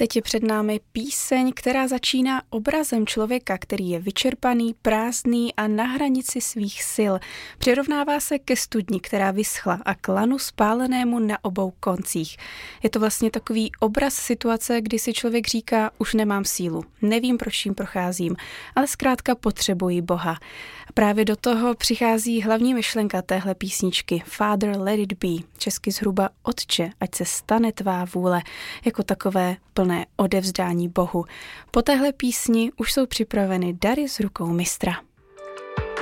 teď je před námi píseň, která začíná obrazem člověka, který je vyčerpaný, prázdný a na hranici svých sil. Přirovnává se ke studni, která vyschla, a k lanu spálenému na obou koncích. Je to vlastně takový obraz situace, kdy si člověk říká, už nemám sílu, nevím, proč jim procházím, ale zkrátka potřebuji Boha. A právě do toho přichází hlavní myšlenka téhle písničky Father, let it be, česky zhruba Otče, ať se stane tvá vůle, jako takové plné odevzdání Bohu. Po téhle písni už jsou připraveny dary z rukou mistra.